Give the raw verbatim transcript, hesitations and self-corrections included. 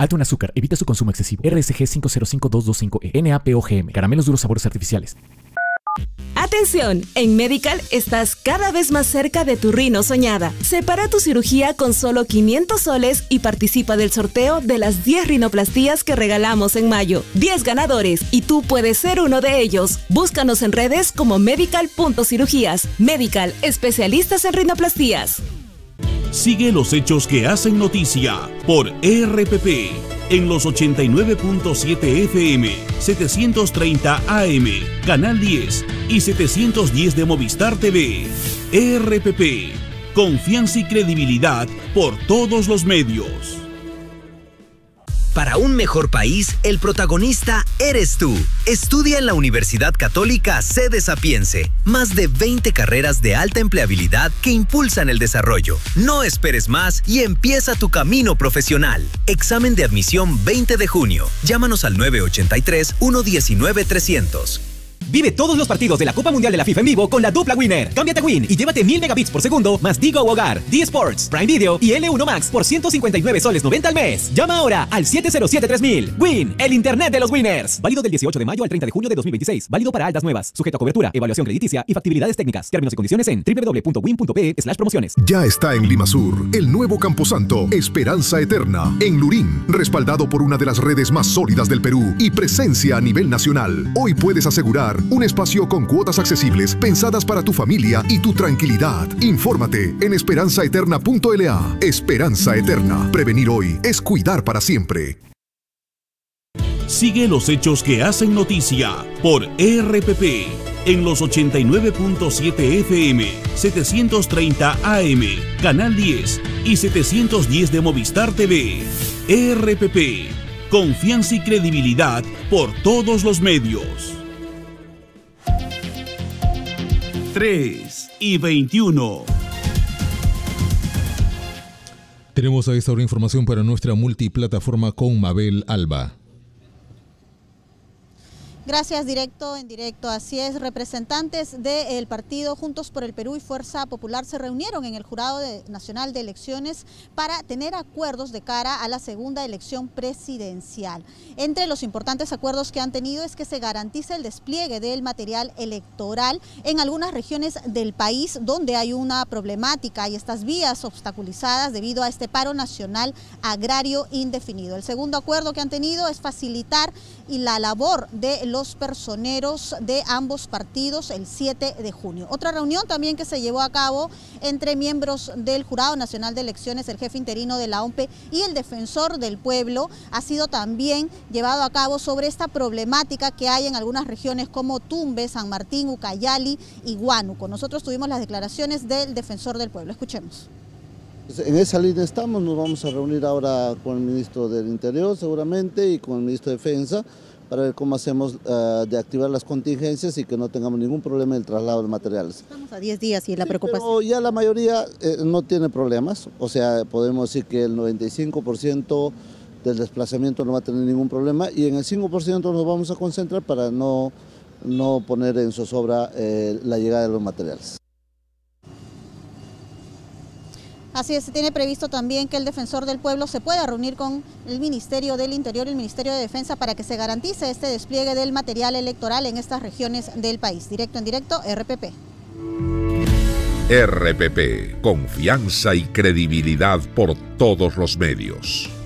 Alto en azúcar. Evita su consumo excesivo. R S G cinco cero cinco dos dos cinco E. N A P O G M. Caramelos duros sabores artificiales. Atención, en Medical estás cada vez más cerca de tu rino soñada. Separa tu cirugía con solo quinientos soles y participa del sorteo de las diez rinoplastías que regalamos en mayo. diez ganadores y tú puedes ser uno de ellos. Búscanos en redes como medical punto cirugías. Medical, especialistas en rinoplastías. Sigue los hechos que hacen noticia por E R P P en los ochenta y nueve punto siete F M, setecientos treinta A M, Canal diez y setecientos diez de Movistar T V. E R P P, confianza y credibilidad por todos los medios. Para un mejor país, el protagonista eres tú. Estudia en la Universidad Católica Sede Sapiense. Más de veinte carreras de alta empleabilidad que impulsan el desarrollo. No esperes más y empieza tu camino profesional. Examen de admisión veinte de junio. Llámanos al nueve ocho tres, uno uno nueve, trescientos. Vive todos los partidos de la Copa Mundial de la FIFA en vivo con la dupla Winner. Cámbiate a Win y llévate mil megabits por segundo más Digo Hogar, D-Sports, Prime Video y L uno Max por ciento cincuenta y nueve soles noventa al mes. Llama ahora al siete cero siete tres mil. Win, el internet de los winners. Válido del dieciocho de mayo al treinta de junio de dos mil veintiséis. Válido para altas nuevas. Sujeto a cobertura, evaluación crediticia y factibilidades técnicas. Términos y condiciones en doble u doble u doble u punto win punto pe slash promociones. Ya está en Limasur, el nuevo camposanto, Esperanza Eterna, en Lurín, respaldado por una de las redes más sólidas del Perú y presencia a nivel nacional. Hoy puedes asegurar un espacio con cuotas accesibles pensadas para tu familia y tu tranquilidad. Infórmate en esperanza eterna punto L A. Esperanza Eterna. Prevenir hoy es cuidar para siempre. Sigue los hechos que hacen noticia por E R P P en los ochenta y nueve punto siete F M, setecientos treinta A M, Canal diez y setecientos diez de Movistar T V. E R P P, confianza y credibilidad por todos los medios. tres y veintiuno. Tenemos a esta hora información para nuestra multiplataforma con Mabel Alba. Gracias, directo en directo. Así es, representantes del partido Juntos por el Perú y Fuerza Popular se reunieron en el Jurado de, Nacional de Elecciones para tener acuerdos de cara a la segunda elección presidencial. Entre los importantes acuerdos que han tenido es que se garantice el despliegue del material electoral en algunas regiones del país donde hay una problemática y estas vías obstaculizadas debido a este paro nacional agrario indefinido. El segundo acuerdo que han tenido es facilitar y la labor de los personeros de ambos partidos el siete de junio. Otra reunión también que se llevó a cabo entre miembros del Jurado Nacional de Elecciones, el jefe interino de la O M P E y el defensor del pueblo, ha sido también llevado a cabo sobre esta problemática que hay en algunas regiones como Tumbes, San Martín, Ucayali y Huánuco. Nosotros tuvimos las declaraciones del defensor del pueblo. Escuchemos. En esa línea estamos, nos vamos a reunir ahora con el ministro del Interior seguramente y con el ministro de Defensa para ver cómo hacemos uh, de activar las contingencias y que no tengamos ningún problema en el traslado de materiales. Estamos a diez días y la sí, preocupación. Pero ya la mayoría eh, no tiene problemas, o sea, podemos decir que el noventa y cinco por ciento del desplazamiento no va a tener ningún problema y en el cinco por ciento nos vamos a concentrar para no, no poner en zozobra eh, la llegada de los materiales. Así es, se tiene previsto también que el defensor del pueblo se pueda reunir con el Ministerio del Interior y el Ministerio de Defensa para que se garantice este despliegue del material electoral en estas regiones del país. Directo en directo, R P P. R P P, confianza y credibilidad por todos los medios.